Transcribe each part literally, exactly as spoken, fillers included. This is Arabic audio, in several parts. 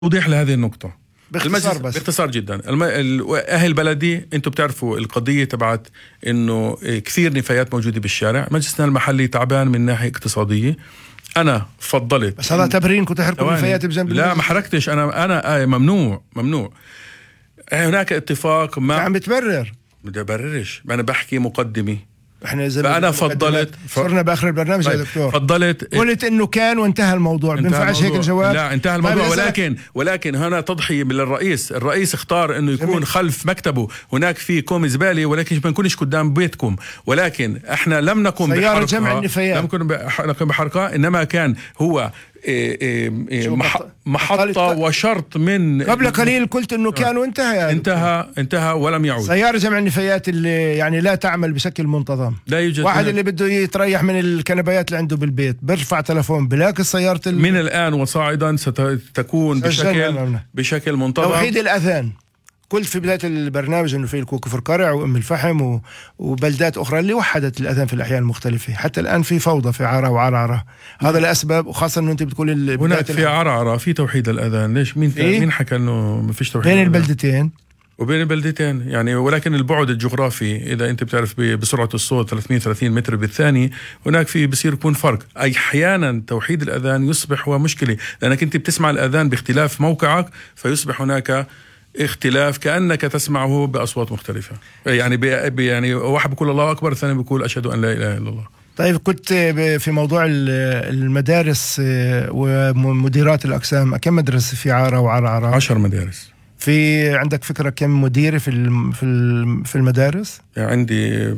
توضيح لهذه النقطة باختصار بس باختصار جدا. الم... أهل بلدي أنتم بتعرفوا القضية تبعت إنه كثير نفايات موجودة بالشارع. مجلسنا المحلي تعبان من ناحية اقتصادية. أنا فضلت بس هذا تبرين كنت تحركوا نفايات بجنب لا ما حركتش أنا أنا آه ممنوع ممنوع هناك اتفاق ما عم بتبرر. بدي أبررش أنا بحكي مقدمي. احنا فأنا فضلت صرنا باخر البرنامج يا دكتور فضلت قلت انه كان وانتهى الموضوع. ما بينفعش هيك الجواب. لا انتهى الموضوع ولكن ولكن هنا تضحية من الرئيس. الرئيس اختار انه يكون جميل. خلف مكتبه هناك في كوم زبالة ولكن ما نكونش قدام بيتكم. ولكن احنا لم نقم بحركة جمع النفايات لم نكن بحركة انما كان هو إيه إيه مح محطة وشرط من قبل قليل قلت انه كان وانتهى يعني انتهى انتهى ولم يعود. سيارة جمع النفايات اللي يعني لا تعمل بشكل منتظم. لا يوجد واحد اللي بده يتريح من الكنبايات اللي عنده بالبيت برفع تلفون بلاقي سيارة ال... من الآن وصاعدا ستكون بشكل بشكل منتظم. توحيد الأذان قلت في بداية البرنامج انه في كفر قرع وام الفحم و... وبلدات اخرى اللي وحدت الاذان في الاحياء المختلفه. حتى الان في فوضى في عرعر وعرعره. هذا الاسباب وخاصه انه انت بتقول هناك في عرعره في توحيد الاذان. ليش مين إيه؟ مين حكى انه ما فيش توحيد بين البلدتين وبين البلدتين يعني. ولكن البعد الجغرافي اذا انت بتعرف بسرعه الصوت ثلاثمية وثلاثين متر بالثانيه هناك في بصير يكون فرق. احيانا توحيد الاذان يصبح هو مشكله لانك انت بتسمع الاذان باختلاف موقعك فيصبح هناك اختلاف كأنك تسمعه بأصوات مختلفة. يعني بي يعني واحد بيقول الله أكبر الثاني بيقول أشهد أن لا إله إلا الله. طيب كنت في موضوع المدارس ومديرات الأقسام كم مدرسة في عارة وعرعرة؟ عشر مدارس. في عندك فكرة كم مدير في في في المدارس؟ يعني عندي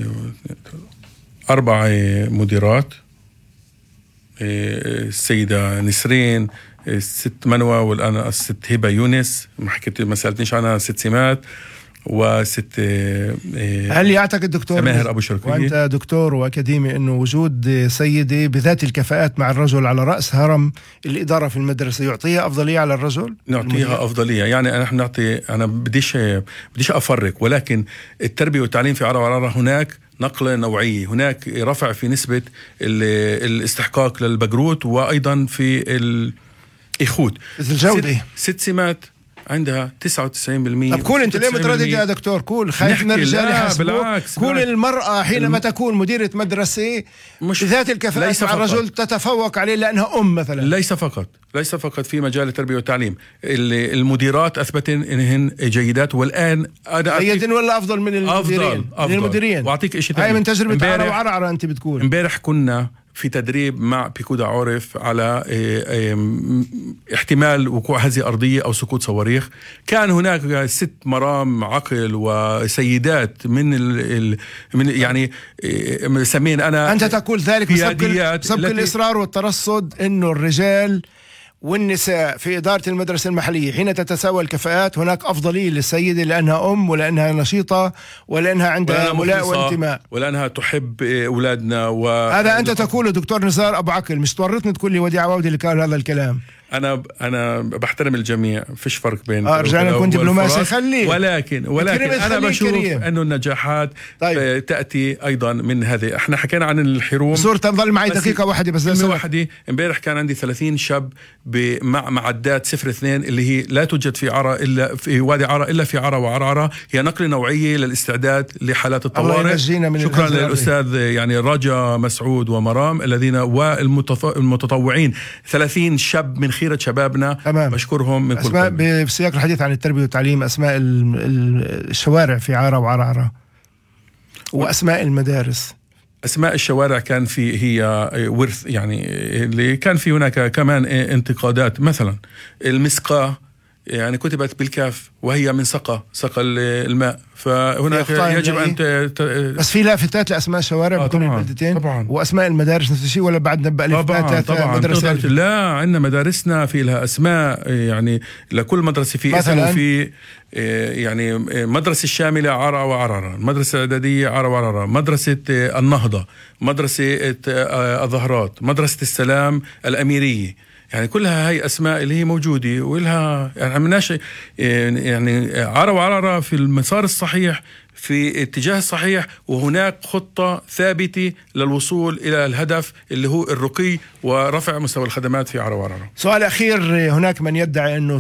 أربع مديرات السيدة نسرين الست منوى والآن الست هبة يونس ما حكيت ما سألتنيش عنها ست سمات وست هل يعتقد دكتور ماهر أبو شرقية وأنت دكتور وأكاديمي أنه وجود سيدة بذات الكفاءات مع الرجل على رأس هرم الإدارة في المدرسة يعطيها أفضلية على الرجل؟ نعطيها أفضلية يعني نحن نعطي أنا بديش بديش أفرق ولكن التربية والتعليم في عرعر هناك نقلة نوعية. هناك رفع في نسبة الاستحقاق للبقروت وأيضا في الإخوت الجودة. ست سمات عندها تسعة وتسعين بالمئة. طب كول انت ليه متردد يا دكتور؟ كول خايف من الرجال يحاسبوك. كول المرأة حينما الم... تكون مديرة مدرسة بذات الكفاءة مع الرجل تتفوق عليه لأنها أم مثلا. ليس فقط ليس فقط في مجال التربية والتعليم. المديرات أثبتن إنهن جيدات والآن جيدين ولا أفضل من المديرين؟ أفضل, أفضل. من المديرين. وأعطيك إشي ثاني هاي من تجربة عرعر وعرعر أنت بتقول. امبارح كنا في تدريب مع بيكودا عورف على احتمال وقوع هزة أرضية أو سقوط صواريخ. كان هناك ست مرام عقل وسيدات من ال من يعني سمين أنا أنت تقول ذلك بسبب سبق الإصرار والترصد إنه الرجال والنساء في إدارة المدرسة المحلية حين تتساوى الكفاءات هناك أفضلية للسيدة لأنها أم ولأنها نشيطة ولأنها عندها ولاء وانتماء ولأنها تحب أولادنا و... هذا أنت تقوله دكتور نزار أبو عقل. مش تورطني تقول لي ودي عواودي اللي قال هذا الكلام. أنا أنا بحترم الجميع فيش فرق بين آه رجعنا كنت دبلوماسي خليه ولكن ولكن أنا بشوف كريم. إنه النجاحات طيب. تأتي أيضا من هذه. إحنا حكينا عن الحروم صور تنظل معي دقيقة واحدة بس دقيقة واحدة. امبارح كان عندي ثلاثين شاب مع معدات صفر اثنين اللي هي لا توجد في عرا إلا في وادي عرا إلا في عرا وعرعرة. هي نقلة نوعية للاستعداد لحالات الطوارئ. شكرا للأستاذ يعني رجا مسعود ومرام الذين والمتطوعين ثلاثين شاب من خيرة شبابنا. تمام. بشكرهم من كل أسماء بسياق الحديث عن التربية والتعليم أسماء الشوارع في عارة وعرعرة وأسماء المدارس. أسماء الشوارع كان في هي ورث يعني اللي كان في هناك كمان انتقادات. مثلا المسقى يعني كتبت بالكاف وهي من سقى سقى الماء فهناك يجب أن ت... بس في لافتات لأسماء الشوارع آه بكل البلدتين وأسماء المدارس نفس الشيء ولا بعد نبقى لافتات مدرسة؟ لا عندنا مدارسنا في لها أسماء يعني لكل مدرسة في اسم وفي يعني مدرسة الشاملة عرعر وعرعرة مدرسة الإعدادية عرعر وعرعرة مدرسة النهضة مدرسة الظهرات مدرسة السلام الأميرية. يعني كلها هاي أسماء اللي هي موجودة ولها يعني عملناش يعني عرا وعرعرة في المسار الصحيح في اتجاه الصحيح، وهناك خطة ثابتة للوصول إلى الهدف اللي هو الرقي ورفع مستوى الخدمات في عروارة. سؤال أخير، هناك من يدعي أنه